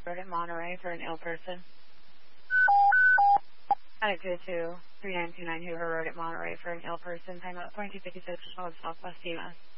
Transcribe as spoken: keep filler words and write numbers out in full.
Road at Monterey for an ill person. At two two three nine two nine Hoover Road at Monterey for an ill person. Time out point two fifty-six, Southwest Southwest C M S.